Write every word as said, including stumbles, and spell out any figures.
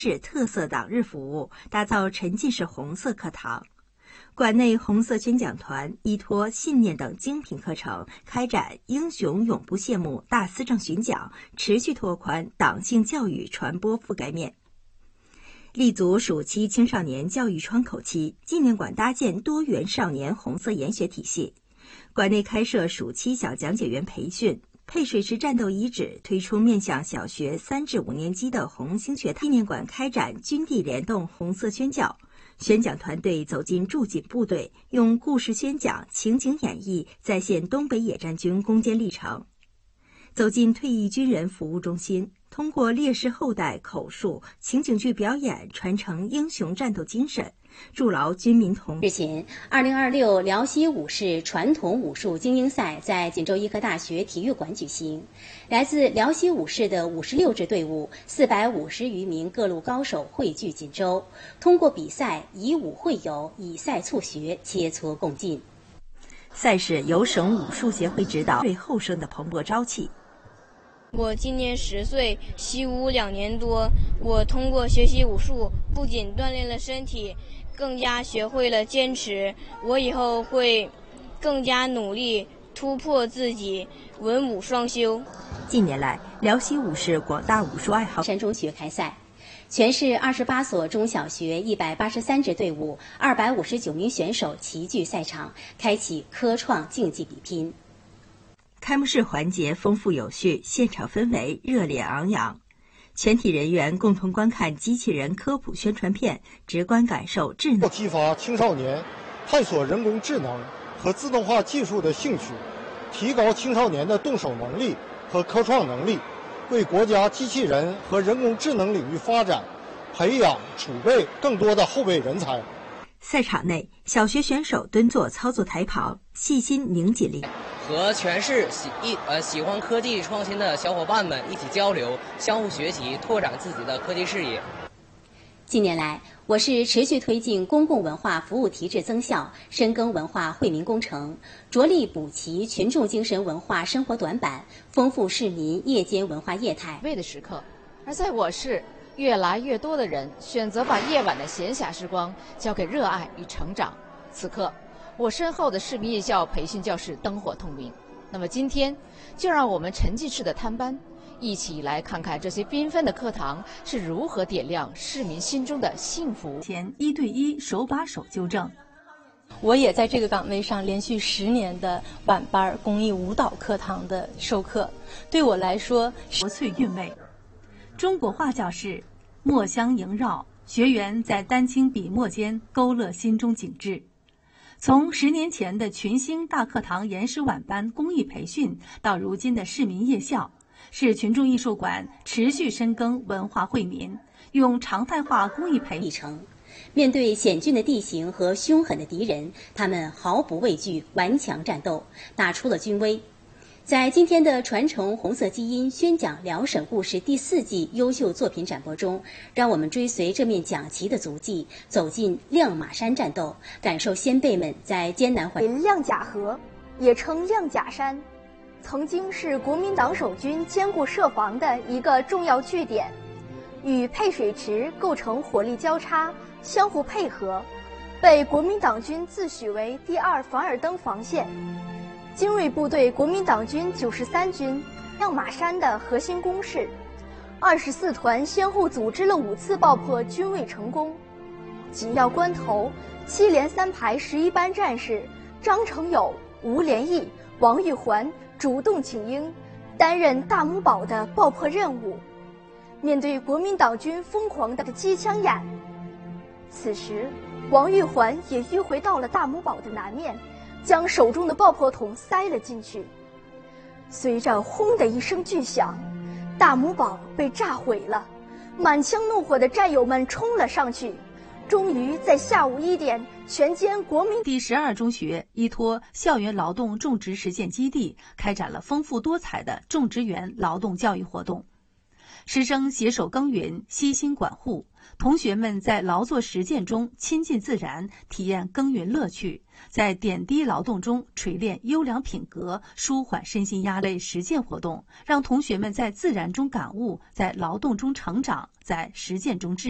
市特色党日服务，打造沉浸式红色课堂。馆内红色宣讲团依托信念等精品课程，开展英雄永不谢幕大思政巡讲，持续拓宽党性教育传播覆盖面。立足暑期青少年教育窗口期，纪念馆搭建多元少年红色研学体系。馆内开设暑期小讲解员培训，配水池战斗遗址推出面向小学三至五年级的红星学堂。纪念馆开展军地联动红色宣教，宣讲团队走进驻警部队，用故事宣讲、情景演绎再现东北野战军攻坚历程。走进退役军人服务中心，通过烈士后代口述、情景剧表演，传承英雄战斗精神，筑牢军民同。 日前，二零二六辽西武士传统武术精英赛在锦州医科大学体育馆举行。来自辽西武士的五十六支队伍，四百五十余名各路高手汇聚锦州，通过比赛以武会友，以赛促学，切磋共进。 赛事由省武术协会指导，对后生的蓬勃朝气。 我今年十岁，习武两年多。我通过学习武术，不仅锻炼了身体，更加学会了坚持。我以后会更加努力，突破自己，文武双修。 近年来，辽西武士广大武术爱好山中学开赛，全市二十八所中小学一百八十三支队伍，二百五十九名选手齐聚赛场，开启科创竞技比拼。 开幕式环节丰富有序，现场氛围热烈昂扬。全体人员共同观看机器人科普宣传片，直观感受智能。 激发青少年探索人工智能和自动化技术的兴趣，提高青少年的动手能力和科创能力，为国家机器人和人工智能领域发展培养储备更多的后备人才。 赛场内，小学选手蹲坐操作台旁，细心凝紧力， 和全市喜一呃喜欢科技创新的小伙伴们一起交流，相互学习，拓展自己的科技视野。 近年来，我市持续推进公共文化服务提质增效，深耕文化惠民工程，着力补齐群众精神文化生活短板，丰富市民夜间文化业态。 位的时刻，而在我市，越来越多的人选择把夜晚的闲暇时光交给热爱与成长。此刻，我身后的市民夜校培训教室灯火通明。那么今天，就让我们沉浸式的探班，一起来看看这些缤纷的课堂是如何点亮市民心中的幸福。 前一对一手把手纠正。 我也在这个岗位上连续十年的晚班公益舞蹈课堂的授课，对我来说国粹韵味。中国画教室，墨香萦绕，学员在丹青笔墨间勾勒心中景致。从十年前的群星大课堂研师晚班公益培训，到如今的市民夜校，市群众艺术馆持续深耕文化惠民，用常态化公益培训。面对险峻的地形和凶狠的敌人，他们毫不畏惧，顽强战斗，打出了军威。在今天的传承红色基因宣讲辽沈故事第四季优秀作品展播中，让我们追随这面讲旗的足迹，走进亮马山战斗，感受先辈们在艰难环境。 亮甲河也称亮甲山，曾经是国民党守军坚固设防的一个重要据点，与配水池构成火力交叉，相互配合，被国民党军自诩为第二凡尔登防线。精锐部队国民党军九十三军亮马山的核心工事，二十四团先后组织了五次爆破，均未成功。紧要关头，七连三排十一班战士张成友、吴连义、王玉环主动请缨，担任大母堡的爆破任务。面对国民党军疯狂的机枪眼，此时王玉环也迂回到了大母堡的南面，将手中的爆破筒塞了进去。随着轰的一声巨响，大母堡被炸毁了，满腔怒火的战友们冲了上去，终于在下午一点全歼国民。 第十二中学依托校园劳动种植实践基地，开展了丰富多彩的种植园劳动教育活动。师生携手耕耘，悉心管护，同学们在劳作实践中亲近自然，体验耕耘乐趣，在点滴劳动中锤炼优良品格，舒缓身心压力。实践活动让同学们在自然中感悟，在劳动中成长，在实践中智